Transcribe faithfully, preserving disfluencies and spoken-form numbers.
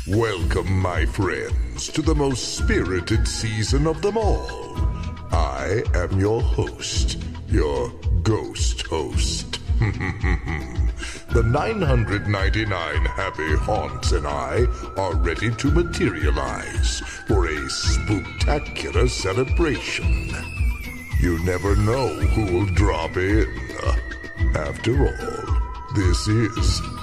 Welcome, my friends, to the most spirited season of them all. I am your host, your ghost host. The nine hundred ninety-nine happy haunts and I are ready to materialize for a spooktacular celebration. You never know who will drop in. After all, this is